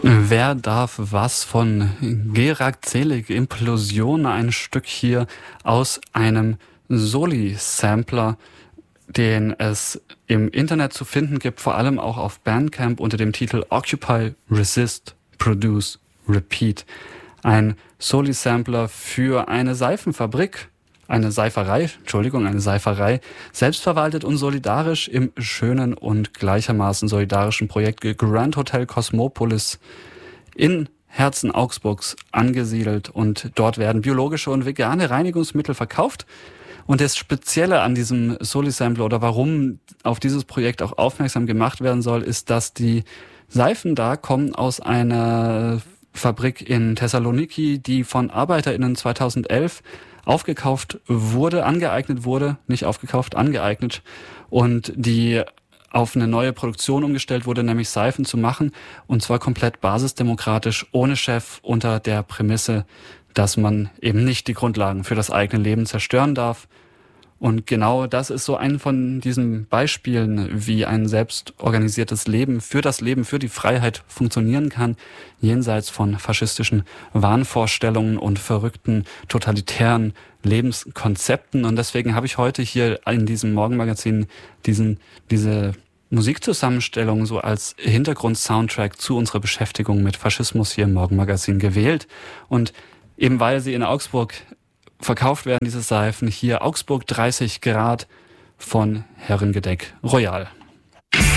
Wer darf was von Gerak Zelik Implosion, ein Stück hier aus einem Soli-Sampler, den es im Internet zu finden gibt, vor allem auch auf Bandcamp unter dem Titel Occupy, Resist, Produce, Repeat. Ein Soli-Sampler für eine Seifenfabrik, eine Seiferei, selbstverwaltet und solidarisch im schönen und gleichermaßen solidarischen Projekt Grand Hotel Cosmopolis in Herzen Augsburgs angesiedelt, und dort werden biologische und vegane Reinigungsmittel verkauft. Und das Spezielle an diesem Soli-Sampler, oder warum auf dieses Projekt auch aufmerksam gemacht werden soll, ist, dass die Seifen da kommen aus einer Fabrik in Thessaloniki, die von ArbeiterInnen 2011 angeeignet und die auf eine neue Produktion umgestellt wurde, nämlich Seifen zu machen, und zwar komplett basisdemokratisch, ohne Chef, unter der Prämisse, dass man eben nicht die Grundlagen für das eigene Leben zerstören darf. Und genau das ist so ein von diesen Beispielen, wie ein selbstorganisiertes Leben, für die Freiheit funktionieren kann, jenseits von faschistischen Wahnvorstellungen und verrückten, totalitären Lebenskonzepten. Und deswegen habe ich heute hier in diesem Morgenmagazin diese Musikzusammenstellung so als Hintergrund-Soundtrack zu unserer Beschäftigung mit Faschismus hier im Morgenmagazin gewählt. Und eben weil sie in Augsburg verkauft werden, diese Seifen, hier Augsburg 30 Grad von Herrengedeck Royal.